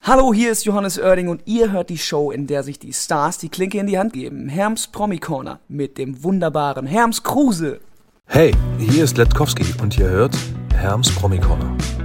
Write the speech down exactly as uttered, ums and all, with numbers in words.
Hallo, hier ist Johannes Oerding und ihr hört die Show, in der sich die Stars die Klinke in die Hand geben. Herms Promi Corner mit dem wunderbaren Herms Kruse. Hey, hier ist Letkowski und ihr hört Herms Promi Corner.